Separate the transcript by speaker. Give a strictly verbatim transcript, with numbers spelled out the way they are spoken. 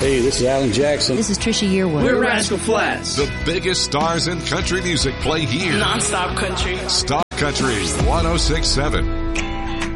Speaker 1: Hey, this is Alan Jackson.
Speaker 2: This is Trisha Yearwood.
Speaker 3: We're Rascal Flatts.
Speaker 4: The biggest stars in country music play here.
Speaker 3: Non-stop country.
Speaker 4: Stop Country one oh six point seven.